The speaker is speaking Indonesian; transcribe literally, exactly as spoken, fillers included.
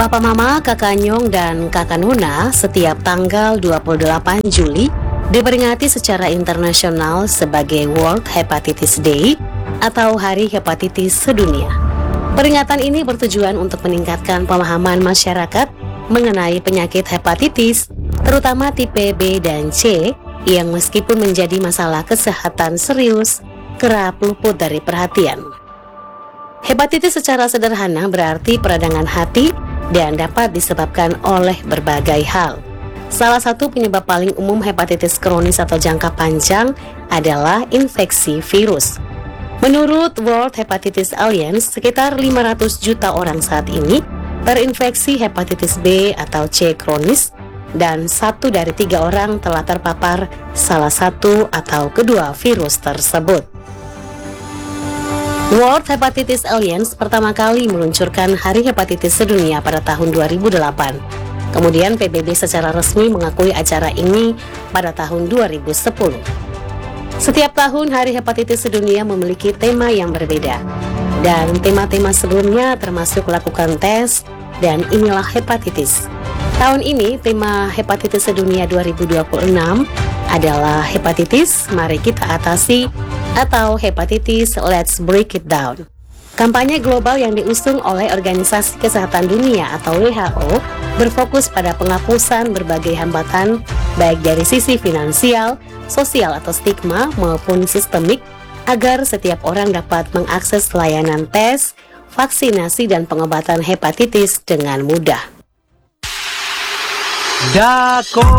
Papa Mama, Kakak Nyong, dan Kakak Nuna setiap tanggal dua puluh delapan Juli diperingati secara internasional sebagai World Hepatitis Day atau Hari Hepatitis Sedunia. Peringatan ini bertujuan untuk meningkatkan pemahaman masyarakat mengenai penyakit hepatitis, terutama tipe B dan C, yang meskipun menjadi masalah kesehatan serius, kerap luput dari perhatian. Hepatitis secara sederhana berarti peradangan hati dan dapat disebabkan oleh berbagai hal. Salah satu penyebab paling umum hepatitis kronis atau jangka panjang adalah infeksi virus. Menurut World Hepatitis Alliance, sekitar lima ratus juta orang saat ini terinfeksi hepatitis B atau C kronis, dan satu dari tiga orang telah terpapar salah satu atau kedua virus tersebut. World Hepatitis Alliance pertama kali meluncurkan Hari Hepatitis Sedunia pada tahun dua ribu delapan. Kemudian P B B secara resmi mengakui acara ini pada tahun dua ribu sepuluh. Setiap tahun Hari Hepatitis Sedunia memiliki tema yang berbeda, dan tema-tema sebelumnya termasuk lakukan tes dan inilah hepatitis. Tahun ini tema Hepatitis Sedunia dua ribu dua puluh enam adalah hepatitis, mari kita atasi, atau hepatitis, let's break it down. Kampanye global yang diusung oleh Organisasi Kesehatan Dunia atau W H O berfokus pada penghapusan berbagai hambatan baik dari sisi finansial, sosial atau stigma maupun sistemik agar setiap orang dapat mengakses layanan tes, vaksinasi dan pengobatan hepatitis dengan mudah. Dako